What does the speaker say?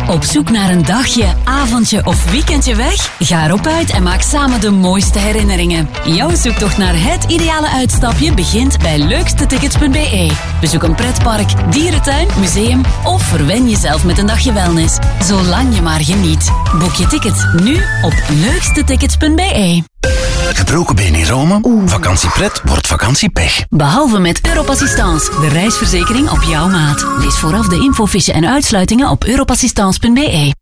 Op zoek naar een dagje, avondje of weekendje weg? Ga erop uit en maak samen de mooiste herinneringen. Jouw zoektocht naar het ideale uitstapje begint bij leukstetickets.be. Bezoek een pretpark, dierentuin, museum of verwen jezelf met een dagje wellness. Zolang je maar geniet. Boek je tickets nu op leukstetickets.be. Gebroken been in Rome? Vakantiepret wordt vakantiepech. Behalve met Europassistance, de reisverzekering op jouw maat. Lees vooraf de infofiche en uitsluitingen op europassistance.be.